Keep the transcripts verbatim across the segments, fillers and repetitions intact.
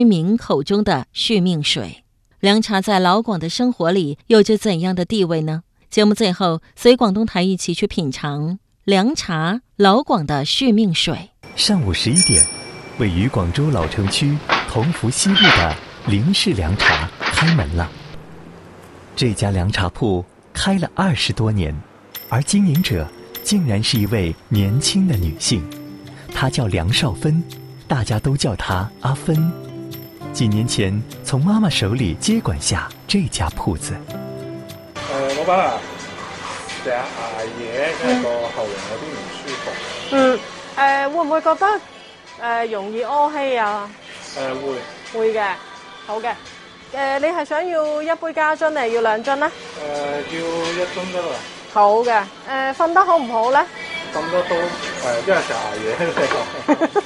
居民口中的续命水。凉茶在老广的生活里有着怎样的地位呢？节目最后，随广东台一起去品尝凉茶老广的续命水。 上午十一点，位于广州老城区同福西路的林氏凉茶开门了。这家凉茶铺开了二十多年，而经营者竟然是一位年轻的女性，她叫梁少芬，大家都叫她阿芬。几年前从妈妈手里接管下这家铺子。 誒，老闆啊，成日捱夜，因為個喉嚨有啲唔舒服。 嗯，誒、呃、會唔會覺得誒、呃、容易屙氣啊？ 誒、呃、會。 會嘅，好嘅。誒、呃，你係想要一杯加樽定要兩樽咧？誒、 呃，要一樽得啦。 好嘅。誒、呃，瞓得好唔好咧？ 瞓得都誒，因為成日捱夜。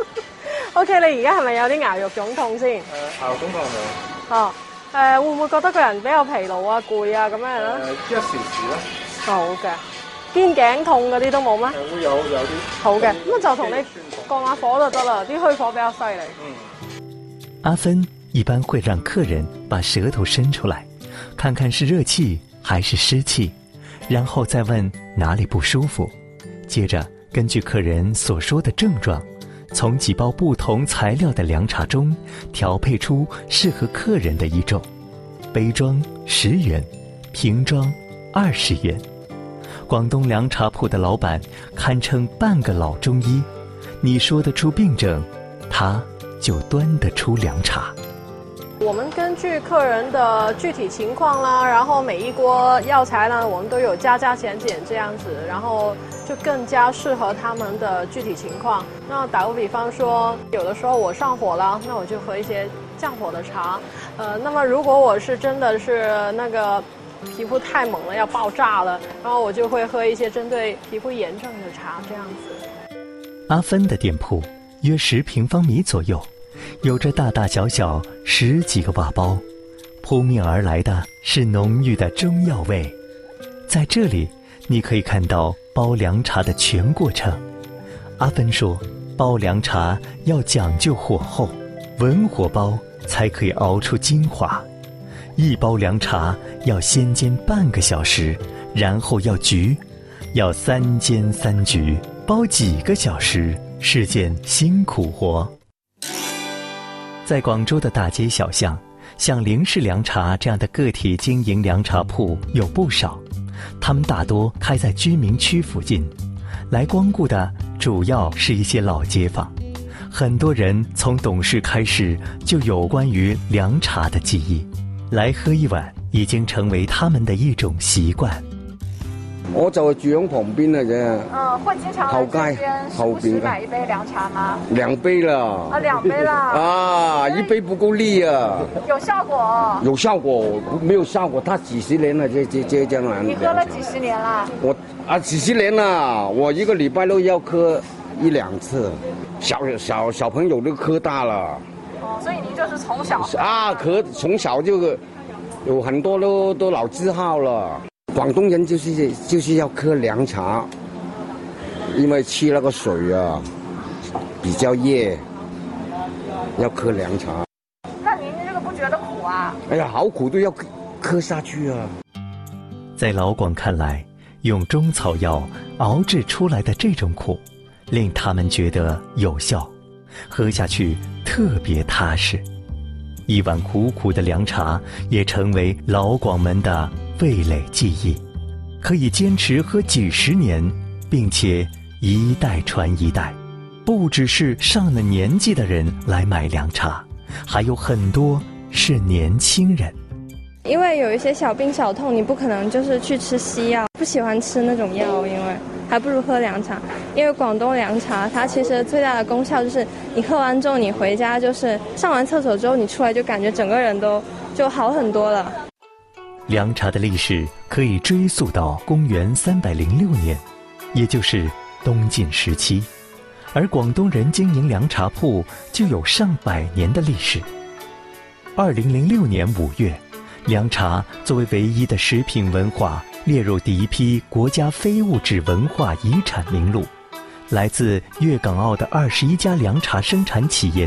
O K， 你而家係咪有啲牙肉腫痛先？誒、 呃，牙肉腫痛係咪？ 哦，誒、呃，會唔會覺得個人比較疲勞啊、攰啊咁樣咧？誒、 呃，一時時啦。 好嘅。肩頸痛嗰啲都冇咩？ 誒，會有有啲。 好嘅，咁就同你降下火就得啦，啲虛火比較犀利。 嗯。阿芬一般會讓客人把舌頭伸出來，看看是熱氣還是濕氣，然後再問哪裡不舒服，接着根據客人所說的症狀，從幾包不同材料的涼茶中調配出適合客人的一種，杯裝十元，瓶裝二十元。廣東涼茶鋪的老闆堪稱半個老中醫，你說得出病症，他就端得出涼茶。 我們根據客人的具體情況啦，然後每一鍋藥材呢，我們都有加加減減這樣子，然後就更加適合他們的具體情況。那打個比方說，有的時候我上火了，那我就喝一些降火的茶。呃，那麼如果我是真的是那個皮膚太猛了，要爆炸了，然後我就會喝一些針對皮膚炎症的茶，這樣子。 阿芬的店鋪約十平方米左右，有着大大小小十幾個瓦包，撲面而來的是濃郁的中藥味。在這裡你可以看到煲涼茶的全過程。阿芬說，煲涼茶要講究火候，文火煲才可以熬出精華。一包涼茶要先煎半個小時，然後要焗，要三煎三焗，煲幾個小時是件辛苦活。在廣州的大街小巷，像林氏涼茶這樣的個體經營涼茶鋪有不少，他們大多開在居民區附近，來光顧的主要是一些老街坊。很多人從懂事開始就有關於涼茶的記憶，來喝一碗已經成為他們的一種習慣。 我就係住喺旁邊嘅啫。 嗯，會經常後街後邊買一杯涼茶嗎？ 兩杯啦。 啊，兩杯啦。 啊，一杯不夠力啊。 有效果。有效果，沒有效果，他幾十年了，這這這這樣。 你喝了幾十年啦？ 我啊，幾十年啦，我一個禮拜都要喝一兩次，小小小朋友都喝大了。 哦，所以你就是從小。 啊，喝從小就有很多都都老字號了。廣東人就是就是要喝涼茶，因為吃那個水啊比較熱，要喝涼茶。 那您這個不覺得苦啊？ 哎呀，好苦都要喝下去啊！ 在老廣看來，用中草藥熬製出來的這種苦，令他們覺得有效，喝下去特別踏實。一碗苦苦的涼茶也成為老廣們的味蕾記憶，可以堅持喝幾十年，並且一代傳一代。不只是上了年紀的人來買涼茶，還有很多是年輕人。 因為有一些小病小痛，你不可能就是去吃西藥，不喜歡吃那種藥，因為還不如喝涼茶。因為廣東涼茶它其實最大的功效就是你喝完之後你回家，就是上完廁所之後你出來就感覺整個人都就好很多了。 涼茶的歷史可以追溯到公元三百零六年，也就是東晉時期，而廣東人經營涼茶鋪就有上百年的歷史。二零零六年五月，涼茶作為唯一的食品文化列入第一批國家非物質文化遺產名錄。來自粵港澳的二十一家涼茶生產企業的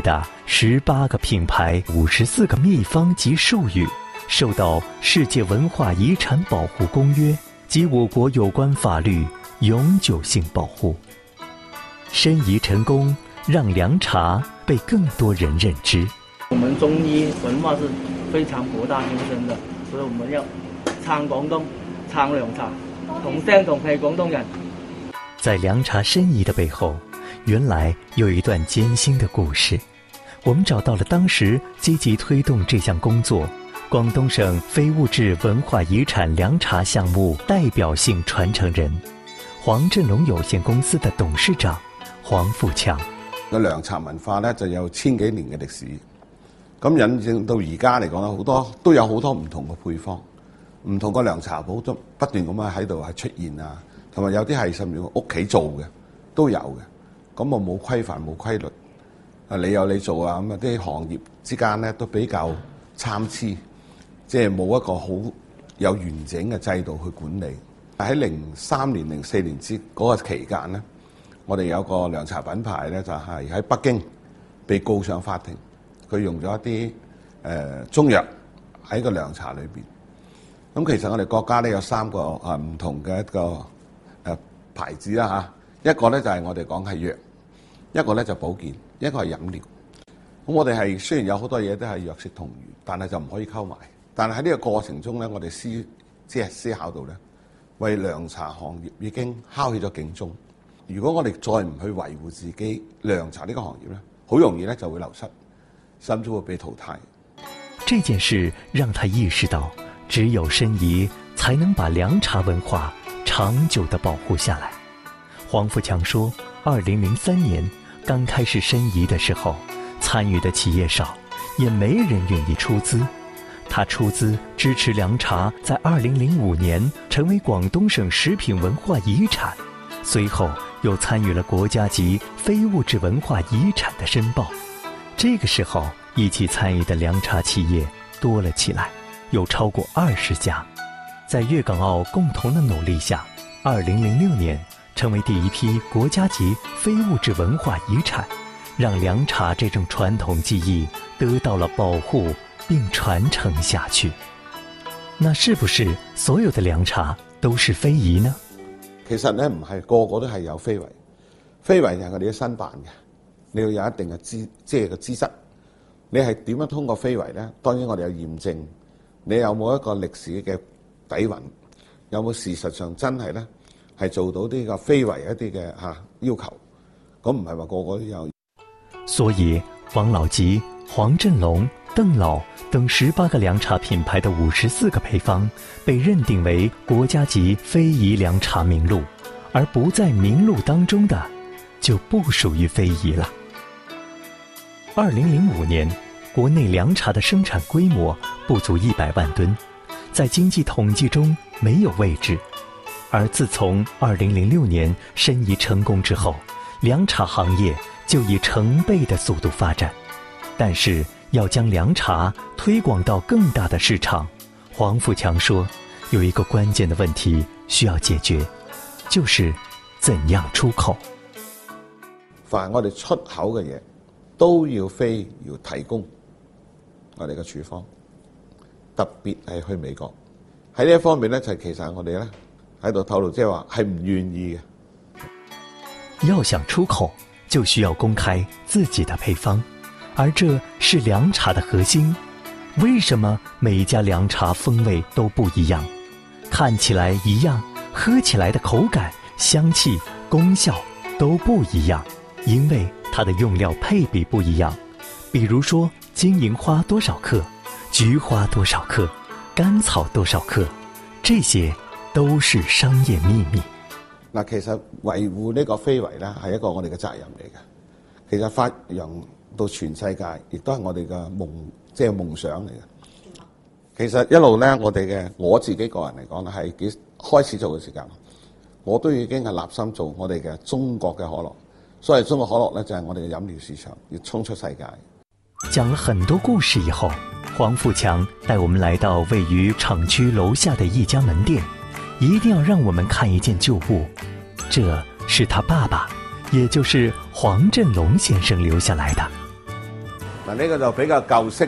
十八个品牌、五十四个秘方及术语，受到世界文化遗产保护公约及我国有关法律永久性保护。申遗成功，让凉茶被更多人认知。 我们中医文化是非常博大精深的，所以我们要撐廣東，撐涼茶，同聲同氣廣東人。 在涼茶申遺的背後，原來有一段艱辛的故事。我們找到了當時積極推動這項工作廣東省非物質文化遺產涼茶項目代表性傳承人，黃振龍有限公司的董事長黃富強。 個涼茶文化咧就有千幾年嘅歷史，咁引證到而家嚟講咧，好多都有好多唔同嘅配方，唔同嘅涼茶鋪都不斷咁樣喺度係出現啊，同埋有啲係甚至屋企做嘅都有嘅，咁我冇規範冇規律，啊你有你做啊，咁啊啲行業之間咧都比較參差，即係冇一個好有完整嘅制度去管理。喺零三年、零四年之嗰個期間咧，我哋有個涼茶品牌咧，就係喺北京被告上法庭，佢用咗一啲誒、呃、中藥喺個涼茶裏邊。咁其實我哋國家咧有三個啊唔同嘅一個誒、呃、牌子啦嚇，一個咧就係我哋講係藥，一個咧就保健，一個係飲料。咁我哋係雖然有好多嘢都係藥食同源，但係就唔可以溝埋。但係喺呢個過程中咧，我哋思即係思考到咧，為涼茶行業已經敲起咗警鐘。如果我哋再唔去維護自己涼茶呢個行業咧，好容易咧就會流失，甚至會被淘汰。 這件事讓他意識到，只有申遺才能把涼茶文化長久地保護下來。黃富強說，二零零三年剛開始申遺的時候，參與的企業少，也沒人願意出資。他出資支持涼茶在二零零五年成為廣東省食品文化遺產，隨後又參與了國家級非物質文化遺產的申報。這個時候，一起參與的涼茶企業多了起來，有超過二十家。在粵港澳共同的努力下，二零零六年成為第一批國家級非物質文化遺產，讓涼茶這種傳統技藝得到了保護並傳承下去。那是不是所有的涼茶都是非遺呢？ 其實咧唔係個個都係有非遺，非遺就係我哋嘅申辦嘅，你要有一定嘅資即係嘅資質。你係點樣通過非遺咧？當然我哋有驗證，你有冇一個歷史嘅底蘊，有冇事實上真係咧係做到呢個非遺一啲嘅嚇要求？咁唔係話個個都有。 所以王老吉、黃振龍、鄧老等十八個涼茶品牌的五十四個配方被認定為國家級非遺涼茶名錄，而不在名錄當中的就不屬於非遺了。二零零五年，國內涼茶的生產規模不足一百萬噸，在經濟統計中沒有位置。而自從二零零六年申遺成功之後，涼茶行業就以成倍的速度發展。但是要將涼茶推廣到更大的市場，黃富強說，有一個關鍵的問題需要解決，就是怎樣出口。 凡我哋出口嘅嘢，都要非要提供我哋嘅處方，特別係去美國。喺呢一方面咧，就其實我哋咧喺度透露，即係話係唔願意嘅。 要想出口，就需要公開自己的配方。而這是涼茶的核心。為什麼每一家涼茶風味都不一樣？看起來一樣，喝起來的口感、香氣、功效都不一樣，因為它的用料配比不一樣。比如說金銀花多少克，菊花多少克，甘草多少克，這些都是商業秘密。 嗱，其實維護呢個非遺咧，係一個我哋嘅責任嚟嘅。其實發揚到全世界，亦都係我哋嘅夢，即係夢想嚟嘅。其實一路咧，我哋嘅我自己個人嚟講咧，係幾開始做嘅時間，我都已經係立心做我哋嘅中國嘅可樂。所以中國可樂咧，就係我哋嘅飲料市場要衝出世界。 講了很多故事以後，黃富強帶我們來到位於廠區樓下的一家門店，一定要讓我們看一件舊物，這是他爸爸，也就是黃振龍先生留下來的。 嗱，呢個就比較舊式